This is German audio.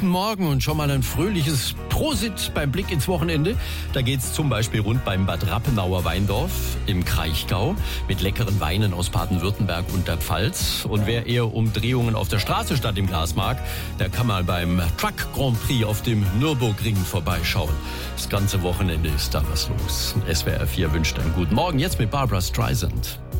Guten Morgen und schon mal ein fröhliches Prosit beim Blick ins Wochenende. Da geht's zum Beispiel rund beim Bad Rappenauer Weindorf im Kraichgau mit leckeren Weinen aus Baden-Württemberg und der Pfalz. Und wer eher Umdrehungen auf der Straße statt im Glas mag, der kann mal beim Truck Grand Prix auf dem Nürburgring vorbeischauen. Das ganze Wochenende ist da was los. SWR 4 wünscht einen guten Morgen, jetzt mit Barbra Streisand.